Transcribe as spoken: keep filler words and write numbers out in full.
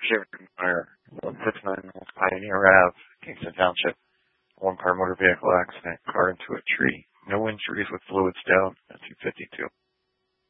Sherman Meyer, fifty-nine Pioneer Ave, Kingston Township. One-car motor vehicle accident, car into a tree. No injuries with fluids down at two fifty-two.